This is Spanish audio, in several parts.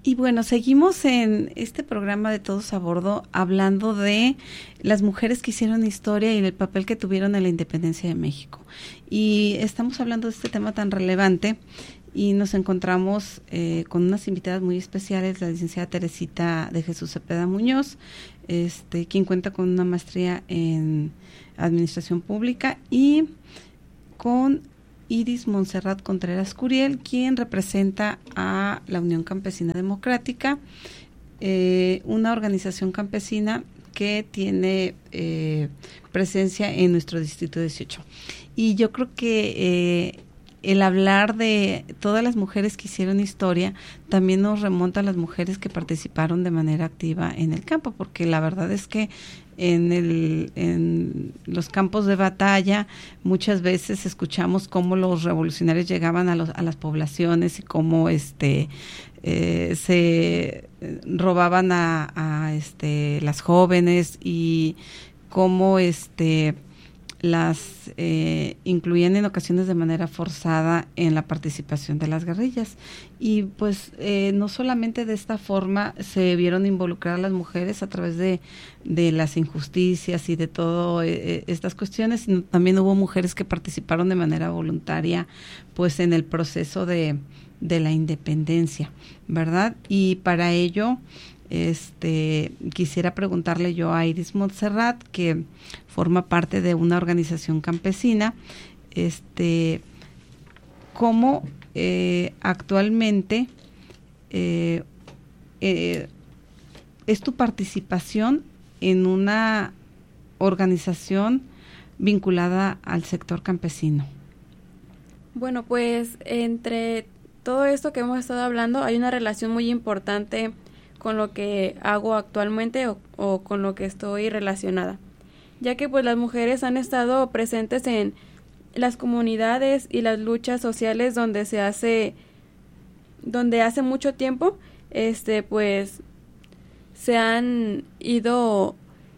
Y bueno, seguimos en este programa de Todos a Bordo hablando de las mujeres que hicieron historia y el papel que tuvieron en la independencia de México. Y estamos hablando de este tema tan relevante y nos encontramos con unas invitadas muy especiales, la licenciada Teresita de Jesús Cepeda Muñoz, quien cuenta con una maestría en Administración Pública, y con Iris Montserrat Contreras Curiel, quien representa a la Unión Campesina Democrática, una organización campesina que tiene presencia en nuestro Distrito 18. Y yo creo que el hablar de todas las mujeres que hicieron historia también nos remonta a las mujeres que participaron de manera activa en el campo, porque la verdad es que en los campos de batalla muchas veces escuchamos cómo los revolucionarios llegaban a las poblaciones y cómo se robaban a las jóvenes, y cómo las incluían en ocasiones de manera forzada en la participación de las guerrillas. Y pues no solamente de esta forma se vieron involucrar a las mujeres a través de las injusticias y de todas estas cuestiones, sino también hubo mujeres que participaron de manera voluntaria pues en el proceso de la independencia, ¿verdad? Y para ello quisiera preguntarle yo a Iris Montserrat, que forma parte de una organización campesina, cómo actualmente es tu participación en una organización vinculada al sector campesino. Bueno, pues entre todo esto que hemos estado hablando hay una relación muy importante con lo que hago actualmente o con lo que estoy relacionada, ya que pues las mujeres han estado presentes en las comunidades y las luchas sociales donde hace mucho tiempo pues se han ido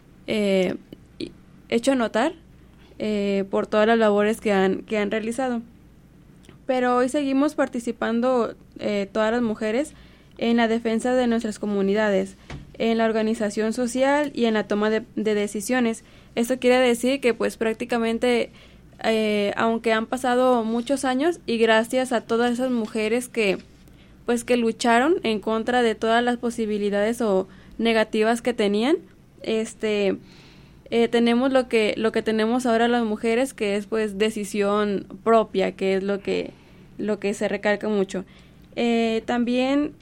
hecho notar por todas las labores que han realizado. Pero hoy seguimos participando todas las mujeres en la defensa de nuestras comunidades, en la organización social y en la toma de decisiones. Esto quiere decir que pues prácticamente, aunque han pasado muchos años y gracias a todas esas mujeres que lucharon en contra de todas las posibilidades o negativas que tenían, tenemos lo que tenemos ahora las mujeres, que es pues decisión propia, que es lo que se recalca mucho. También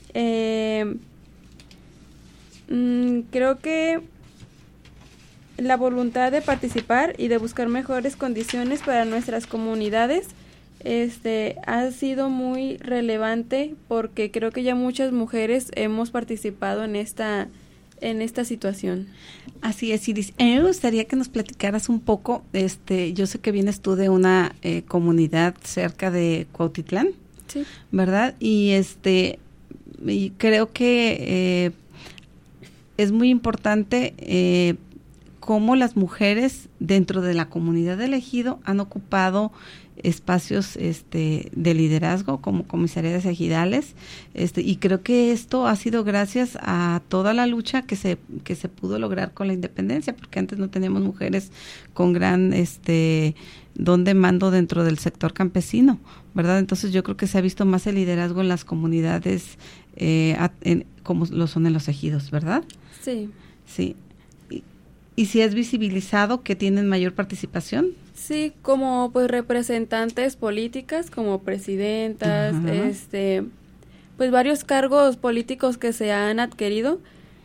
creo que la voluntad de participar y de buscar mejores condiciones para nuestras comunidades ha sido muy relevante, porque creo que ya muchas mujeres hemos participado en esta situación. Así es, Iris. A mí me gustaría que nos platicaras un poco, yo sé que vienes tú de una comunidad cerca de Cuautitlán, sí, ¿verdad? Y y creo que es muy importante cómo las mujeres dentro de la comunidad de Ejido han ocupado espacios de liderazgo como comisariadas ejidales, y creo que esto ha sido gracias a toda la lucha que se pudo lograr con la independencia, porque antes no teníamos mujeres con gran don de mando dentro del sector campesino, ¿verdad? Entonces yo creo que se ha visto más el liderazgo en las comunidades como lo son en los ejidos, ¿verdad? Sí. Sí. ¿Y si has visibilizado que tienen mayor participación? Sí, como pues representantes políticas, como presidentas, uh-huh, pues varios cargos políticos que se han adquirido,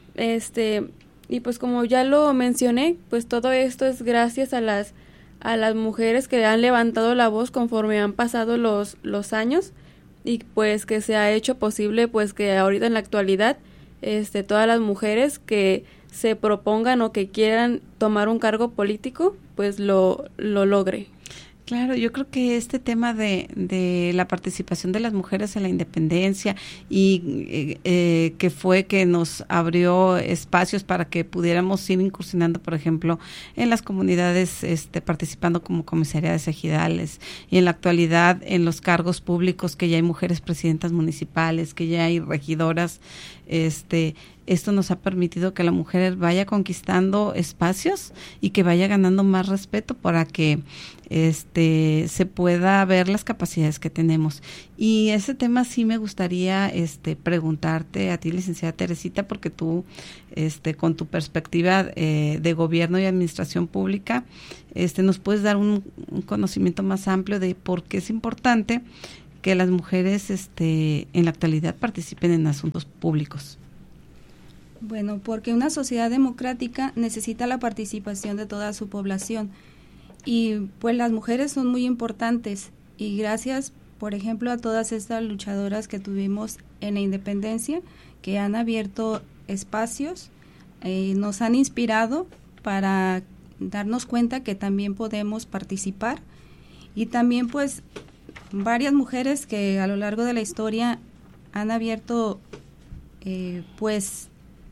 y pues como ya lo mencioné, pues todo esto es gracias a las mujeres que han levantado la voz conforme han pasado los años, y pues que se ha hecho posible pues que ahorita en la actualidad todas las mujeres que se propongan o que quieran tomar un cargo político pues lo logre. Claro, yo creo que este tema de la participación de las mujeres en la independencia y que fue que nos abrió espacios para que pudiéramos ir incursionando, por ejemplo, en las comunidades, participando como comisariadas ejidales, y en la actualidad en los cargos públicos, que ya hay mujeres presidentas municipales, que ya hay regidoras. Esto nos ha permitido que la mujer vaya conquistando espacios y que vaya ganando más respeto para que se pueda ver las capacidades que tenemos. Y ese tema sí me gustaría preguntarte a ti, licenciada Teresita, porque tú con tu perspectiva de gobierno y administración pública nos puedes dar un conocimiento más amplio de por qué es importante que las mujeres en la actualidad participen en asuntos públicos. Bueno, porque una sociedad democrática necesita la participación de toda su población, y pues las mujeres son muy importantes, y gracias, por ejemplo, a todas estas luchadoras que tuvimos en la independencia, que han abierto espacios, nos han inspirado para darnos cuenta que también podemos participar, y también pues varias mujeres que a lo largo de la historia han abierto pues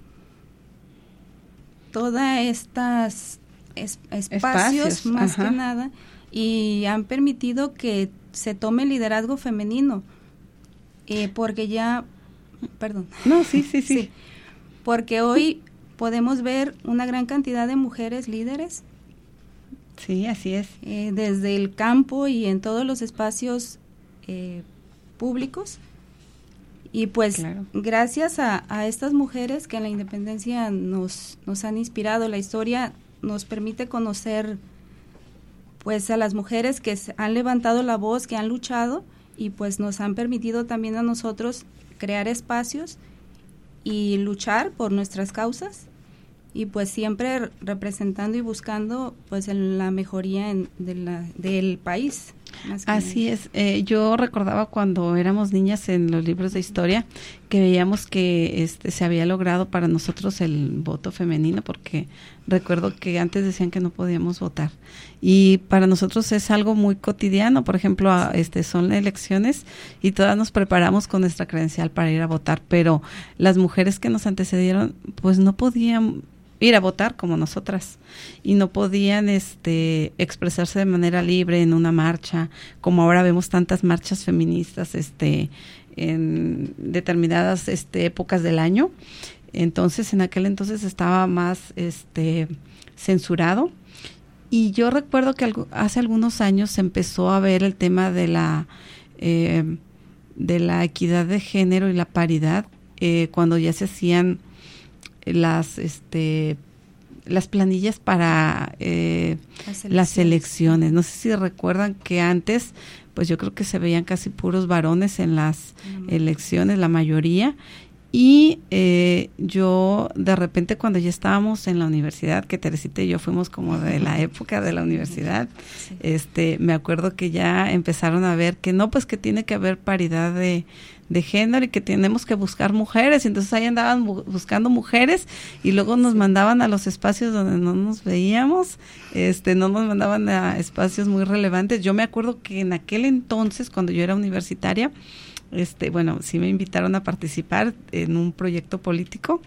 todas estas espacios más que nada, y han permitido que se tome el liderazgo femenino, porque ya, perdón. No, sí. Porque hoy podemos ver una gran cantidad de mujeres líderes. Sí, así es. Desde el campo y en todos los espacios públicos. Y pues claro, gracias a estas mujeres que en la independencia nos han inspirado, la historia nos permite conocer pues a las mujeres que han levantado la voz, que han luchado, y pues nos han permitido también a nosotros crear espacios y luchar por nuestras causas, y pues siempre representando y buscando pues en la mejoría del país. Así es. Yo recordaba cuando éramos niñas en los libros de historia que veíamos que se había logrado para nosotros el voto femenino, porque recuerdo que antes decían que no podíamos votar, y para nosotros es algo muy cotidiano. Por ejemplo, son elecciones y todas nos preparamos con nuestra credencial para ir a votar, pero las mujeres que nos antecedieron pues no podían ir a votar como nosotras, y no podían expresarse de manera libre en una marcha, como ahora vemos tantas marchas feministas en determinadas épocas del año. Entonces, en aquel entonces estaba más censurado, y yo recuerdo que hace algunos años se empezó a ver el tema de la equidad de género y la paridad, cuando ya se hacían las planillas para las elecciones. No sé si recuerdan que antes, pues yo creo que se veían casi puros varones en las elecciones, la mayoría. Y yo de repente, cuando ya estábamos en la universidad, que Teresita y yo fuimos como de la época de la universidad, sí, me acuerdo que ya empezaron a ver que no, pues que tiene que haber paridad de género, y que tenemos que buscar mujeres. Y entonces ahí andaban buscando mujeres, y luego nos mandaban a los espacios donde no nos veíamos, no nos mandaban a espacios muy relevantes. Yo me acuerdo que en aquel entonces, cuando yo era universitaria, sí me invitaron a participar en un proyecto político,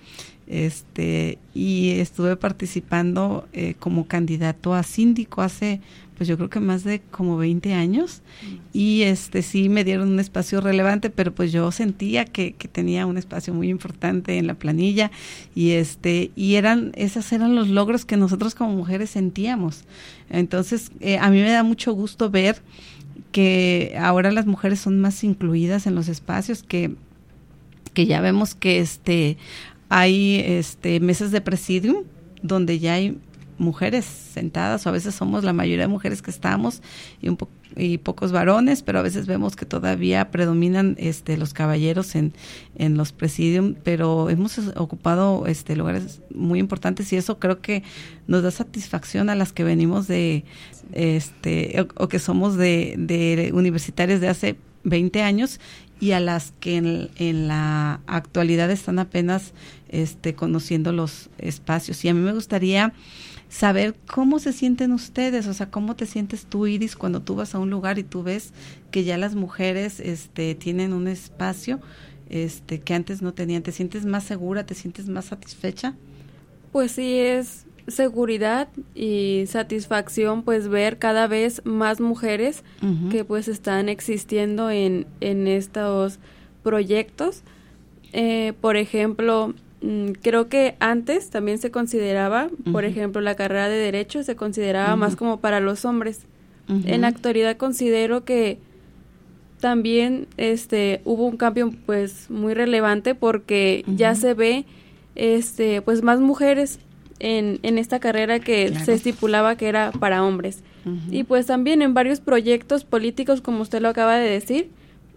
y estuve participando como candidato a síndico hace, pues yo creo que más de como 20 años, y sí me dieron un espacio relevante, pero pues yo sentía que tenía un espacio muy importante en la planilla, y esos eran los logros que nosotros como mujeres sentíamos. Entonces, a mí me da mucho gusto ver que ahora las mujeres son más incluidas en los espacios, que ya vemos que hay mesas de presidium donde ya hay mujeres sentadas, o a veces somos la mayoría de mujeres que estamos, y pocos varones, pero a veces vemos que todavía predominan los caballeros en los presidium, pero hemos ocupado lugares muy importantes, y eso creo que nos da satisfacción a las que venimos o que somos de universitarias de hace 20 años, y a las que en la actualidad están apenas conociendo los espacios. Y a mí me gustaría saber cómo se sienten ustedes, o sea, cómo te sientes tú, Iris, cuando tú vas a un lugar y tú ves que ya las mujeres tienen un espacio que antes no tenían. ¿Te sientes más segura? ¿Te sientes más satisfecha? Pues sí, es seguridad y satisfacción, pues ver cada vez más mujeres que pues están existiendo en estos proyectos. Por ejemplo, creo que antes también se consideraba, por ejemplo, la carrera de Derecho se consideraba más como para los hombres. En la actualidad considero que también hubo un cambio pues muy relevante, porque ya se ve pues más mujeres en esta carrera que se estipulaba que era para hombres. Y pues también en varios proyectos políticos, como usted lo acaba de decir,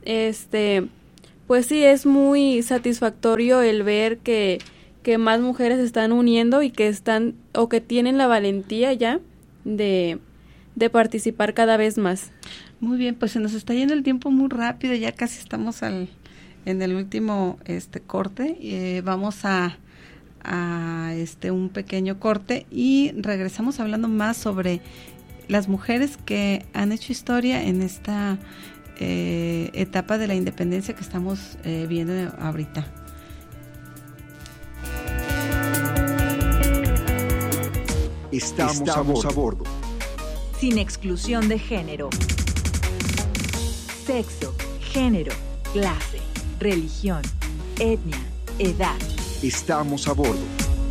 pues sí, es muy satisfactorio el ver que más mujeres se están uniendo y que están o que tienen la valentía ya de participar cada vez más. Muy bien, pues se nos está yendo el tiempo muy rápido, ya casi estamos en el último corte. Vamos a un pequeño corte y regresamos hablando más sobre las mujeres que han hecho historia en esta etapa de la independencia que estamos viendo ahorita. Estamos a bordo. Sin exclusión de género. Sexo, género, clase, religión, etnia, edad. Estamos a bordo.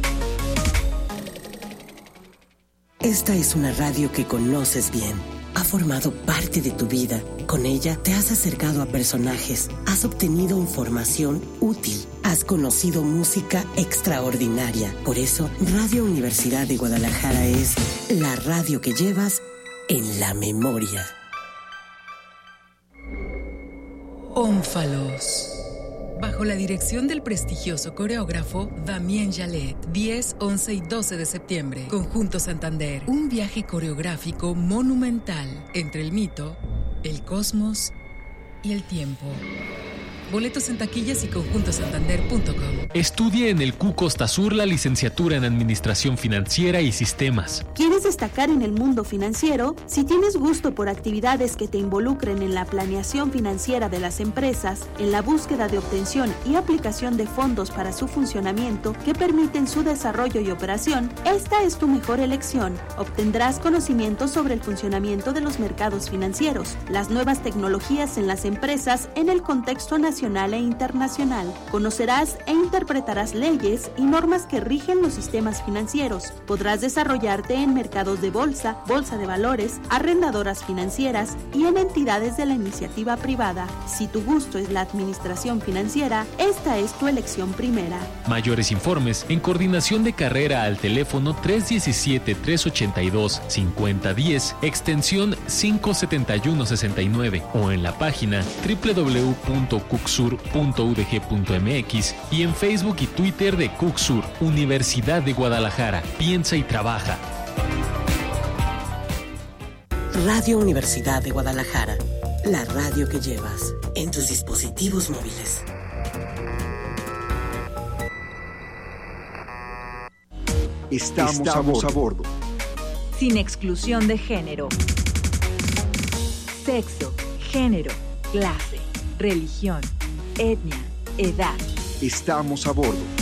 Esta es una radio que conoces bien. Ha formado parte de tu vida. Con ella te has acercado a personajes, has obtenido información útil, has conocido música extraordinaria. Por eso, Radio Universidad de Guadalajara es la radio que llevas en la memoria. Ónfalos. Bajo la dirección del prestigioso coreógrafo Damien Jallet, 10, 11 y 12 de septiembre, Conjunto Santander. Un viaje coreográfico monumental entre el mito, el cosmos y el tiempo. Boletos en taquillas y conjuntosantander.com. Estudie en el CU Costa Sur la licenciatura en Administración Financiera y Sistemas. ¿Quieres destacar en el mundo financiero? Si tienes gusto por actividades que te involucren en la planeación financiera de las empresas, en la búsqueda de obtención y aplicación de fondos para su funcionamiento que permiten su desarrollo y operación, esta es tu mejor elección. Obtendrás conocimientos sobre el funcionamiento de los mercados financieros, las nuevas tecnologías en las empresas en el contexto nacional e internacional. Conocerás e interpretarás leyes y normas que rigen los sistemas financieros. Podrás desarrollarte en mercados de bolsa, bolsa de valores, arrendadoras financieras y en entidades de la iniciativa privada. Si tu gusto es la administración financiera, esta es tu elección primera. Mayores informes en coordinación de carrera al teléfono 317-382-5010, extensión 57169 o en la página www.cucsur.udg.mx y en Facebook y Twitter de Cucsur, Universidad de Guadalajara. Piensa y trabaja. Radio Universidad de Guadalajara, la radio que llevas en tus dispositivos móviles. Estamos a bordo. Sin exclusión de género. Sexo, género, clase, religión, etnia, edad. Estamos a bordo.